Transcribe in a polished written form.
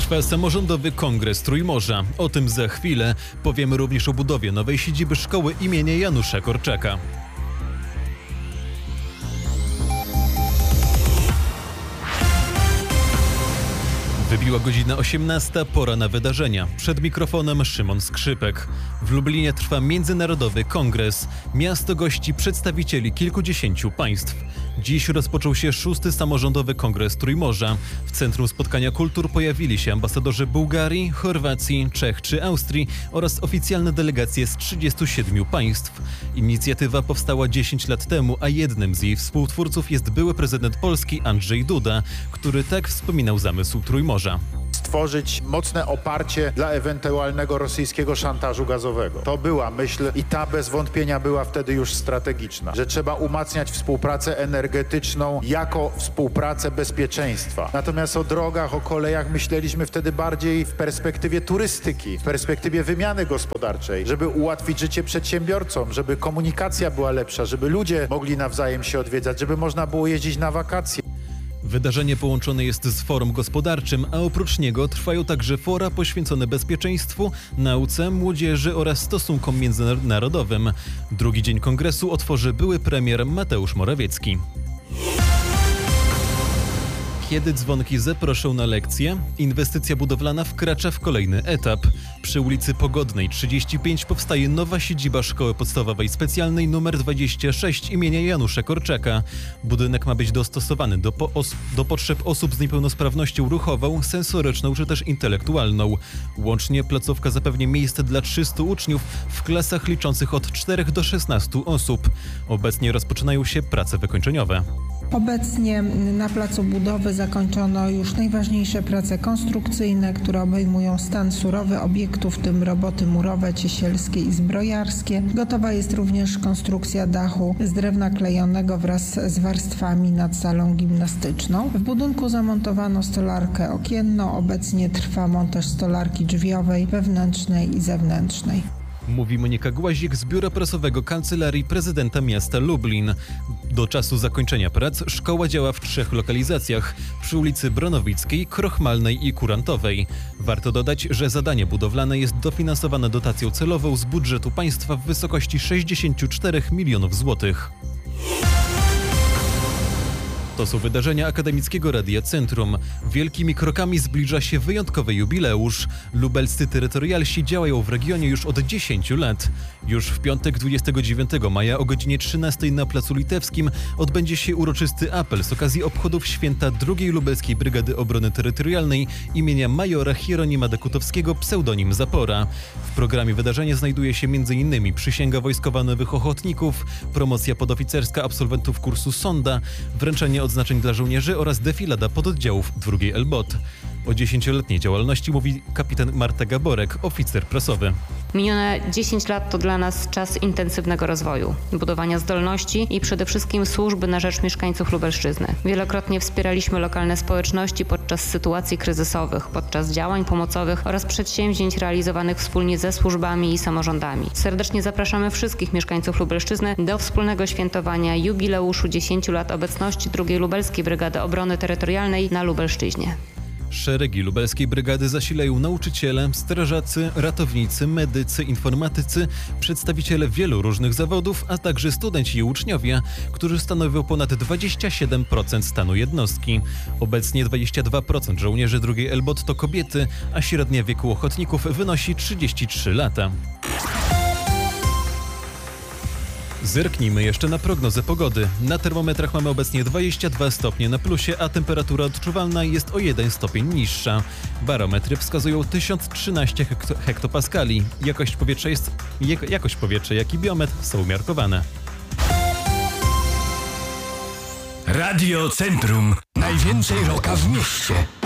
Trwa samorządowy kongres Trójmorza. O tym za chwilę. Powiemy również o budowie nowej siedziby szkoły imienia Janusza Korczaka. Wybiła godzina 18, pora na wydarzenia. Przed mikrofonem Szymon Skrzypek. W Lublinie trwa międzynarodowy kongres. Miasto gości przedstawicieli kilkudziesięciu państw. Dziś rozpoczął się 6. samorządowy kongres Trójmorza. W centrum spotkania kultur pojawili się ambasadorzy Bułgarii, Chorwacji, Czech czy Austrii oraz oficjalne delegacje z 37 państw. Inicjatywa powstała 10 lat temu, a jednym z jej współtwórców jest były prezydent Polski Andrzej Duda, który tak wspominał zamysł Trójmorza. Stworzyć mocne oparcie dla ewentualnego rosyjskiego szantażu gazowego. To była myśl i ta bez wątpienia była wtedy już strategiczna, że trzeba umacniać współpracę energetyczną jako współpracę bezpieczeństwa. Natomiast o drogach, o kolejach myśleliśmy wtedy bardziej w perspektywie turystyki, w perspektywie wymiany gospodarczej, żeby ułatwić życie przedsiębiorcom, żeby komunikacja była lepsza, żeby ludzie mogli nawzajem się odwiedzać, żeby można było jeździć na wakacje. Wydarzenie połączone jest z forum gospodarczym, a oprócz niego trwają także fora poświęcone bezpieczeństwu, nauce, młodzieży oraz stosunkom międzynarodowym. Drugi dzień kongresu otworzy były premier Mateusz Morawiecki. Kiedy dzwonki zaproszą na lekcję, inwestycja budowlana wkracza w kolejny etap. Przy ulicy Pogodnej 35 powstaje nowa siedziba Szkoły Podstawowej Specjalnej nr 26 imienia Janusza Korczaka. Budynek ma być dostosowany do potrzeb osób z niepełnosprawnością ruchową, sensoryczną czy też intelektualną. Łącznie placówka zapewni miejsce dla 300 uczniów w klasach liczących od 4 do 16 osób. Obecnie rozpoczynają się prace wykończeniowe. Obecnie na placu budowy zakończono już najważniejsze prace konstrukcyjne, które obejmują stan surowy obiektów, w tym roboty murowe, ciesielskie i zbrojarskie. Gotowa jest również konstrukcja dachu z drewna klejonego wraz z warstwami nad salą gimnastyczną. W budynku zamontowano stolarkę okienną. Obecnie trwa montaż stolarki drzwiowej, wewnętrznej i zewnętrznej. Mówi Monika Głazik z Biura Prasowego Kancelarii Prezydenta Miasta Lublin. Do czasu zakończenia prac szkoła działa w 3 lokalizacjach przy ulicy Bronowickiej, Krochmalnej i Kurantowej. Warto dodać, że zadanie budowlane jest dofinansowane dotacją celową z budżetu państwa w wysokości 64 milionów złotych. To są wydarzenia Akademickiego Radia Centrum. Wielkimi krokami zbliża się wyjątkowy jubileusz. Lubelscy terytorialsi działają w regionie już od 10 lat. Już w piątek 29 maja o godzinie 13 na Placu Litewskim odbędzie się uroczysty apel z okazji obchodów święta II Lubelskiej Brygady Obrony Terytorialnej imienia majora Hieronima Dekutowskiego pseudonim Zapora. W programie wydarzenia znajduje się m.in. przysięga wojskowa nowych ochotników, promocja podoficerska absolwentów kursu Sonda, wręczenie odznaczeń dla żołnierzy oraz defilada pododdziałów 2. LBOT. O 10-letniej działalności mówi kapitan Marta Gaborek, oficer prasowy. Minione 10 lat to dla nas czas intensywnego rozwoju, budowania zdolności i przede wszystkim służby na rzecz mieszkańców Lubelszczyzny. Wielokrotnie wspieraliśmy lokalne społeczności podczas sytuacji kryzysowych, podczas działań pomocowych oraz przedsięwzięć realizowanych wspólnie ze służbami i samorządami. Serdecznie zapraszamy wszystkich mieszkańców Lubelszczyzny do wspólnego świętowania jubileuszu 10 lat obecności II Lubelskiej Brygady Obrony Terytorialnej na Lubelszczyźnie. Szeregi lubelskiej brygady zasilają nauczyciele, strażacy, ratownicy, medycy, informatycy, przedstawiciele wielu różnych zawodów, a także studenci i uczniowie, którzy stanowią ponad 27% stanu jednostki. Obecnie 22% żołnierzy 2. LBOT to kobiety, a średnia wieku ochotników wynosi 33 lata. Zerknijmy jeszcze na prognozę pogody. Na termometrach mamy obecnie 22 stopnie na plusie, a temperatura odczuwalna jest o 1 stopień niższa. Barometry wskazują 1013 hektopaskali. Jakość powietrza, jak i biometr są umiarkowane. Radio Centrum. Najwięcej rocka w mieście.